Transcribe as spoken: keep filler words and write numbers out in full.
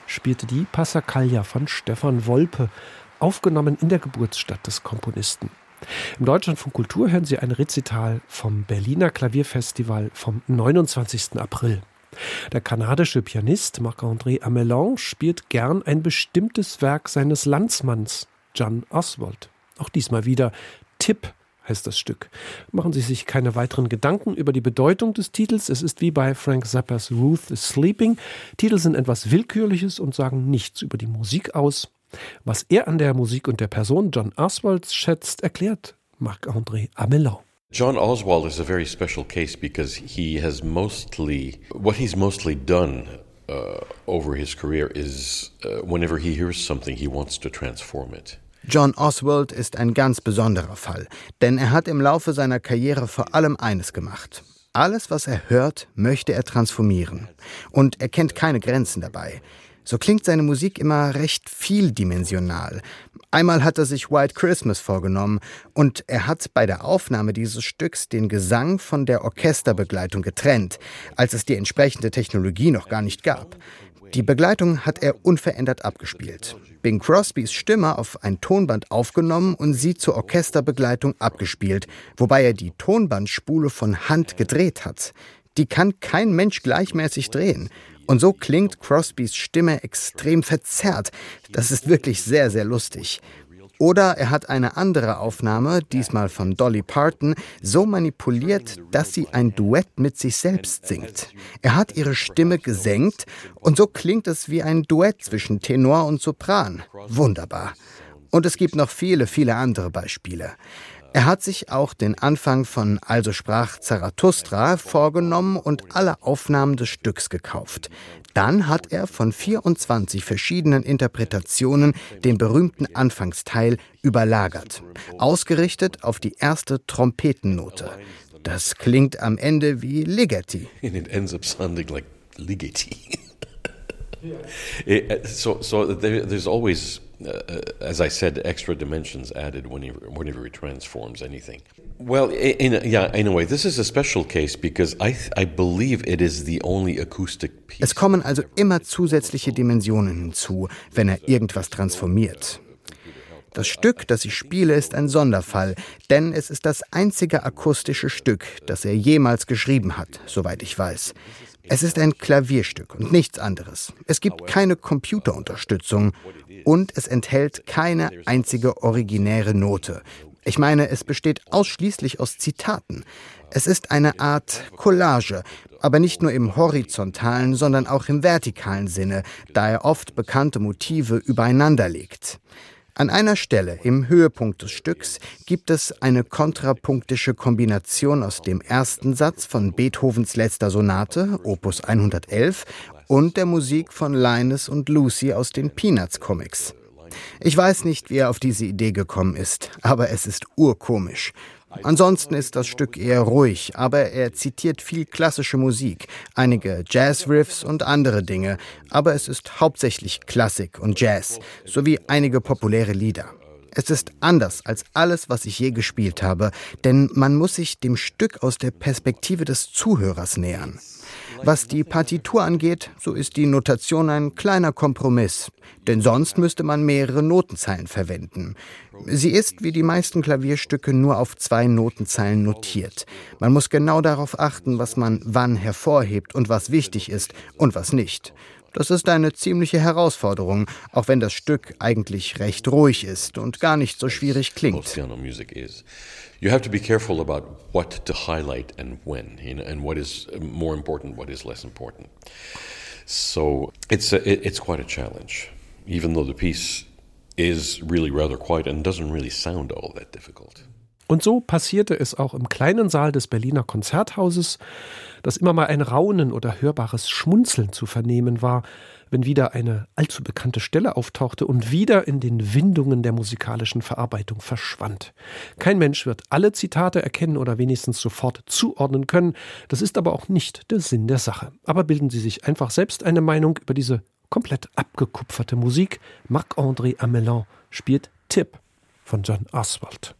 spielte die Passacaglia von Stefan Wolpe, aufgenommen in der Geburtsstadt des Komponisten. Im Deutschlandfunk Kultur hören Sie ein Rezital vom Berliner Klavierfestival vom neunundzwanzigsten April. Der kanadische Pianist Marc-André Amelin spielt gern ein bestimmtes Werk seines Landsmanns, John Oswald. Auch diesmal wieder Tip heißt das Stück. Machen Sie sich keine weiteren Gedanken über die Bedeutung des Titels. Es ist wie bei Frank Zappas Ruth is Sleeping. Titel sind etwas Willkürliches und sagen nichts über die Musik aus. Was er an der Musik und der Person John Oswalds schätzt, erklärt Marc-André Amelin. John Oswald is a very special case because he has mostly, what he's mostly done uh, over his career is uh, whenever he hears something, he wants to transform it. John Oswald ist ein ganz besonderer Fall, denn er hat im Laufe seiner Karriere vor allem eines gemacht. Alles, was er hört, möchte er transformieren. Und er kennt keine Grenzen dabei. So klingt seine Musik immer recht vieldimensional. Einmal hat er sich White Christmas vorgenommen und er hat bei der Aufnahme dieses Stücks den Gesang von der Orchesterbegleitung getrennt, als es die entsprechende Technologie noch gar nicht gab. Die Begleitung hat er unverändert abgespielt. Bing Crosbys Stimme auf ein Tonband aufgenommen und sie zur Orchesterbegleitung abgespielt, wobei er die Tonbandspule von Hand gedreht hat. Die kann kein Mensch gleichmäßig drehen. Und so klingt Crosbys Stimme extrem verzerrt. Das ist wirklich sehr, sehr lustig. Oder er hat eine andere Aufnahme, diesmal von Dolly Parton, so manipuliert, dass sie ein Duett mit sich selbst singt. Er hat ihre Stimme gesenkt und so klingt es wie ein Duett zwischen Tenor und Sopran. Wunderbar. Und es gibt noch viele, viele andere Beispiele. Er hat sich auch den Anfang von Also sprach Zarathustra vorgenommen und alle Aufnahmen des Stücks gekauft. Dann hat er von vierundzwanzig verschiedenen Interpretationen den berühmten Anfangsteil überlagert, ausgerichtet auf die erste Trompetennote. Das klingt am Ende wie Ligeti. And it ends up sounding like Ligeti. so, so there, there's always, uh, as I said, extra dimensions added whenever, whenever he transforms anything. Well, in a, yeah, in a way, this is a special case because I, I believe it is the only acoustic piece. Es kommen also immer zusätzliche Dimensionen hinzu, wenn er irgendwas transformiert. Das Stück, das ich spiele, ist ein Sonderfall, denn es ist das einzige akustische Stück, das er jemals geschrieben hat, soweit ich weiß. Es ist ein Klavierstück und nichts anderes. Es gibt keine Computerunterstützung und es enthält keine einzige originäre Note. Ich meine, es besteht ausschließlich aus Zitaten. Es ist eine Art Collage, aber nicht nur im horizontalen, sondern auch im vertikalen Sinne, da er oft bekannte Motive übereinander legt. An einer Stelle, im Höhepunkt des Stücks, gibt es eine kontrapunktische Kombination aus dem ersten Satz von Beethovens letzter Sonate, Opus hundertelf, und der Musik von Linus und Lucy aus den Peanuts-Comics. Ich weiß nicht, wie er auf diese Idee gekommen ist, aber es ist urkomisch. Ansonsten ist das Stück eher ruhig, aber er zitiert viel klassische Musik, einige Jazz-Riffs und andere Dinge, aber es ist hauptsächlich Klassik und Jazz, sowie einige populäre Lieder. Es ist anders als alles, was ich je gespielt habe, denn man muss sich dem Stück aus der Perspektive des Zuhörers nähern. Was die Partitur angeht, so ist die Notation ein kleiner Kompromiss, denn sonst müsste man mehrere Notenzeilen verwenden. Sie ist, wie die meisten Klavierstücke, nur auf zwei Notenzeilen notiert. Man muss genau darauf achten, was man wann hervorhebt und was wichtig ist und was nicht. Das ist eine ziemliche Herausforderung, auch wenn das Stück eigentlich recht ruhig ist und gar nicht so schwierig klingt. You have to be careful about what to highlight and when, you know, and what is more important, what is less important. So it's a, it's quite a challenge, even though the piece is really rather quiet and doesn't really sound all that difficult. Und so passierte es auch im kleinen Saal des Berliner Konzerthauses, dass immer mal ein Raunen oder hörbares Schmunzeln zu vernehmen war, wenn wieder eine allzu bekannte Stelle auftauchte und wieder in den Windungen der musikalischen Verarbeitung verschwand. Kein Mensch wird alle Zitate erkennen oder wenigstens sofort zuordnen können. Das ist aber auch nicht der Sinn der Sache. Aber bilden Sie sich einfach selbst eine Meinung über diese komplett abgekupferte Musik. Marc-André Amelin spielt Tip von John Oswald.